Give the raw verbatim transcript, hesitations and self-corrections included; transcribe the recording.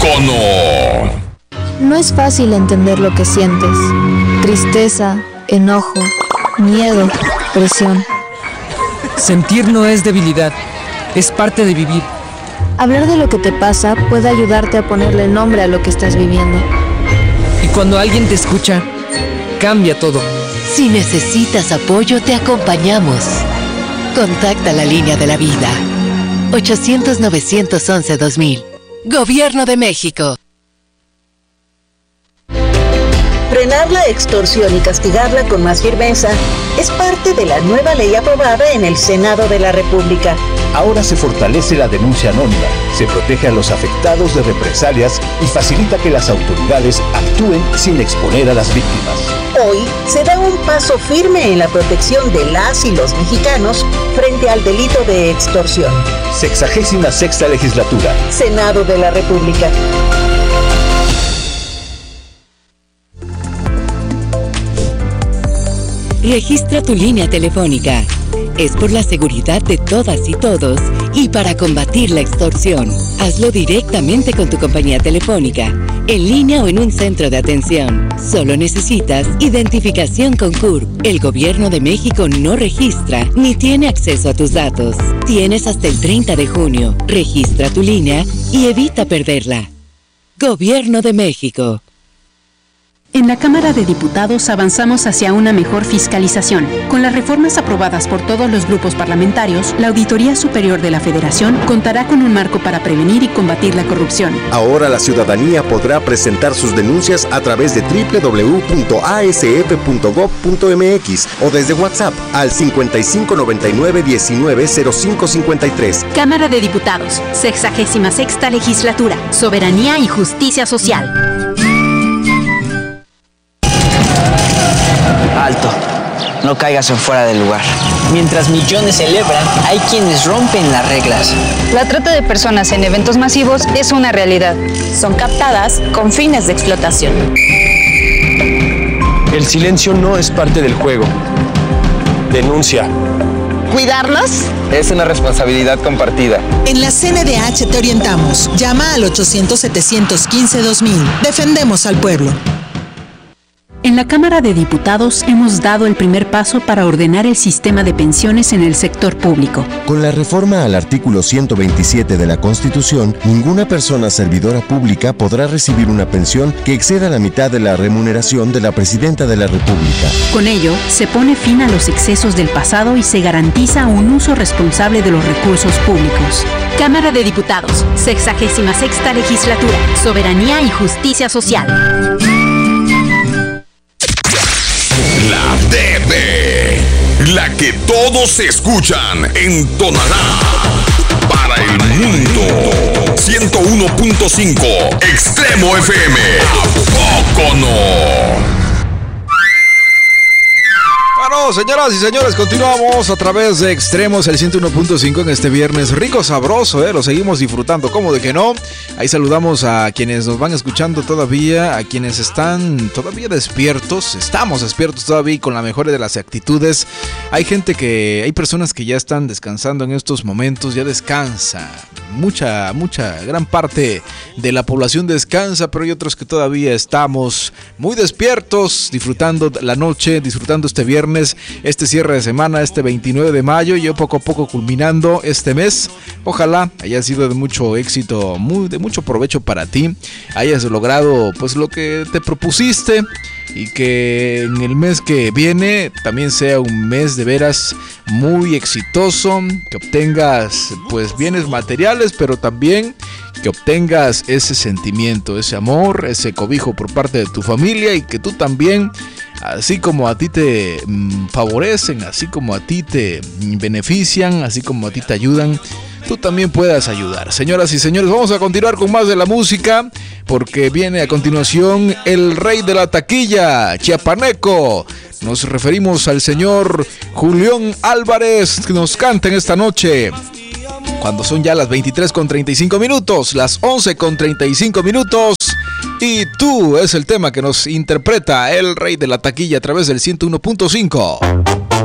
Pocono. No es fácil entender lo que sientes. Tristeza, enojo, miedo, presión. Sentir no es debilidad, es parte de vivir. Hablar de lo que te pasa puede ayudarte a ponerle nombre a lo que estás viviendo. Y cuando alguien te escucha, cambia todo. Si necesitas apoyo, te acompañamos. Contacta la línea de la vida. ochocientos, novecientos once, dos mil. Gobierno de México. Frenar la extorsión y castigarla con más firmeza es parte de la nueva ley aprobada en el Senado de la República. Ahora se fortalece la denuncia anónima, se protege a los afectados de represalias y facilita que las autoridades actúen sin exponer a las víctimas. Hoy se da un paso firme en la protección de las y los mexicanos frente al delito de extorsión. Sexagésima sexta legislatura. Senado de la República. Registra tu línea telefónica. Es por la seguridad de todas y todos y para combatir la extorsión. Hazlo directamente con tu compañía telefónica, en línea o en un centro de atención. Solo necesitas identificación con C U R P. El Gobierno de México no registra ni tiene acceso a tus datos. Tienes hasta el treinta de junio. Registra tu línea y evita perderla. Gobierno de México. En la Cámara de Diputados avanzamos hacia una mejor fiscalización. Con las reformas aprobadas por todos los grupos parlamentarios, la Auditoría Superior de la Federación contará con un marco para prevenir y combatir la corrupción. Ahora la ciudadanía podrá presentar sus denuncias a través de doble u doble u doble u punto a s f punto gob punto m x o desde WhatsApp al cincuenta y cinco noventa y nueve diecinueve cero cinco cincuenta y tres. Cámara de Diputados, sexagésima sexta legislatura, soberanía y justicia social. Alto, no caigas en fuera del lugar. Mientras millones celebran, hay quienes rompen las reglas. La trata de personas en eventos masivos es una realidad. Son captadas con fines de explotación. El silencio no es parte del juego. Denuncia. ¿Cuidarlos? Es una responsabilidad compartida. En la C N D H te orientamos. Llama al ochocientos, setecientos quince, dos mil. Defendemos al pueblo. En la Cámara de Diputados hemos dado el primer paso para ordenar el sistema de pensiones en el sector público. Con la reforma al artículo ciento veintisiete de la Constitución, ninguna persona servidora pública podrá recibir una pensión que exceda la mitad de la remuneración de la Presidenta de la República. Con ello, se pone fin a los excesos del pasado y se garantiza un uso responsable de los recursos públicos. Cámara de Diputados, sexagésima sexta legislatura, soberanía y justicia social. La D B, la que todos escuchan, entonará para el mundo. ciento uno punto cinco Extremo F M. ¿A poco no? Bueno, señoras y señores, continuamos a través de Extremos, el ciento uno punto cinco en este viernes rico, sabroso, ¿eh? Lo seguimos disfrutando, ¿cómo de que no? Ahí saludamos a quienes nos van escuchando todavía, a quienes están todavía despiertos, estamos despiertos todavía y con la mejor de las actitudes. Hay gente que, hay personas que ya están descansando en estos momentos, ya descansa, mucha, mucha, gran parte de la población descansa, pero hay otros que todavía estamos muy despiertos, disfrutando la noche, disfrutando este viernes, este cierre de semana, este veintinueve de mayo, y yo poco a poco culminando este mes. Ojalá haya sido de mucho éxito, muy, de mucho provecho para ti, hayas logrado pues lo que te propusiste y que en el mes que viene también sea un mes de veras muy exitoso, que obtengas pues bienes materiales, pero también que obtengas ese sentimiento, ese amor, ese cobijo por parte de tu familia, y que tú también, así como a ti te mm, favorecen, así como a ti te benefician, así como a ti te ayudan, tú también puedas ayudar. Señoras y señores, vamos a continuar con más de la música, porque viene a continuación el rey de la taquilla, chiapaneco. Nos referimos al señor Julián Álvarez, que nos canta en esta noche, cuando son ya las veintitrés con treinta y cinco minutos, las once con treinta y cinco minutos. Y tú es el tema que nos interpreta el rey de la taquilla a través del ciento uno punto cinco.